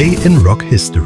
Today in Rock History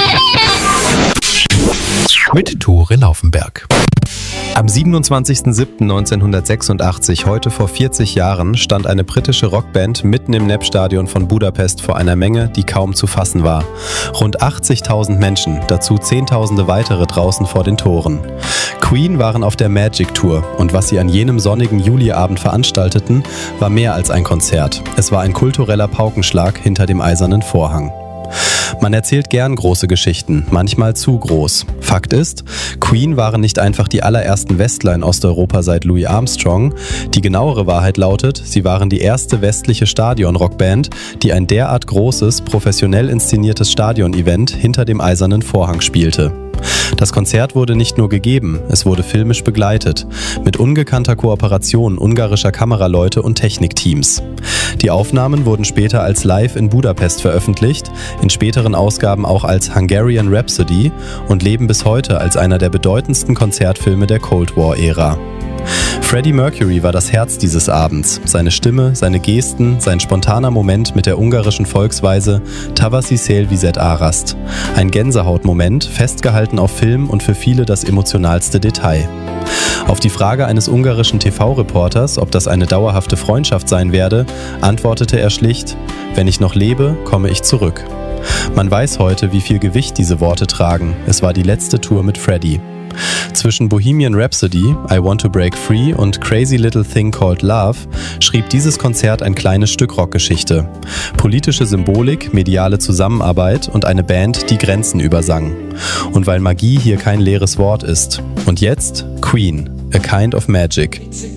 mit Tore Laufenberg. Am 27.07.1986, heute vor 40 Jahren, stand eine britische Rockband mitten im Népstadion von Budapest vor einer Menge, die kaum zu fassen war. Rund 80.000 Menschen, dazu Zehntausende weitere draußen vor den Toren. Queen waren auf der Magic Tour und was sie an jenem sonnigen Juliabend veranstalteten, war mehr als ein Konzert. Es war ein kultureller Paukenschlag hinter dem eisernen Vorhang. Man erzählt gern große Geschichten, manchmal zu groß. Fakt ist, Queen waren nicht einfach die allerersten Westler in Osteuropa seit Louis Armstrong. Die genauere Wahrheit lautet, sie waren die erste westliche Stadion-Rockband, die ein derart großes, professionell inszeniertes Stadion-Event hinter dem eisernen Vorhang spielte. Das Konzert wurde nicht nur gegeben, es wurde filmisch begleitet, mit ungekannter Kooperation ungarischer Kameraleute und Technikteams. Die Aufnahmen wurden später als Live in Budapest veröffentlicht, in späteren Ausgaben auch als Hungarian Rhapsody und leben bis heute als einer der bedeutendsten Konzertfilme der Cold War-Ära. Freddie Mercury war das Herz dieses Abends. Seine Stimme, seine Gesten, sein spontaner Moment mit der ungarischen Volksweise Tavaszi Szél vizet árast. Ein Gänsehautmoment, festgehalten auf Film und für viele das emotionalste Detail. Auf die Frage eines ungarischen TV-Reporters, ob das eine dauerhafte Freundschaft sein werde, antwortete er schlicht: „Wenn ich noch lebe, komme ich zurück." Man weiß heute, wie viel Gewicht diese Worte tragen. Es war die letzte Tour mit Freddie. Zwischen Bohemian Rhapsody, I Want to Break Free und Crazy Little Thing Called Love schrieb dieses Konzert ein kleines Stück Rockgeschichte. Politische Symbolik, mediale Zusammenarbeit und eine Band, die Grenzen übersang. Und weil Magie hier kein leeres Wort ist. Und jetzt Queen, A Kind of Magic.